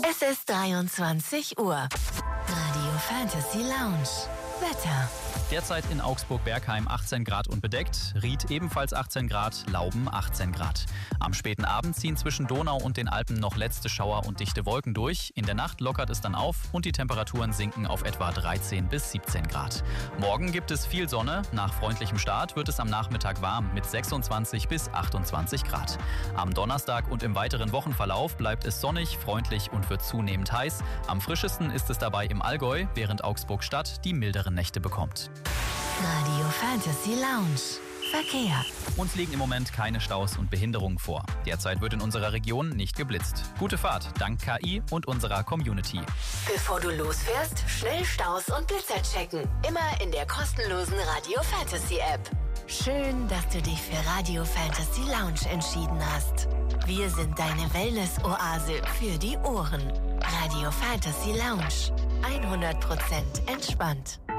Es ist 23 Uhr. Radio Fantasy Lounge. Wetter. Derzeit in Augsburg-Bergheim 18 Grad und bedeckt, Ried ebenfalls 18 Grad, Lauben 18 Grad. Am späten Abend ziehen zwischen Donau und den Alpen noch letzte Schauer und dichte Wolken durch. In der Nacht lockert es dann auf und die Temperaturen sinken auf etwa 13 bis 17 Grad. Morgen gibt es viel Sonne. Nach freundlichem Start wird es am Nachmittag warm mit 26 bis 28 Grad. Am Donnerstag und im weiteren Wochenverlauf bleibt es sonnig, freundlich und wird zunehmend heiß. Am frischesten ist es dabei im Allgäu, während Augsburg-Stadt die milderen Nächte bekommt. Radio Fantasy Lounge. Verkehr. Uns liegen im Moment keine Staus und Behinderungen vor. Derzeit wird in unserer Region nicht geblitzt. Gute Fahrt, dank KI und unserer Community. Bevor du losfährst, schnell Staus und Blitzer checken. Immer in der kostenlosen Radio Fantasy App. Schön, dass du dich für Radio Fantasy Lounge entschieden hast. Wir sind deine Wellness-Oase für die Ohren. Radio Fantasy Lounge. 100% entspannt.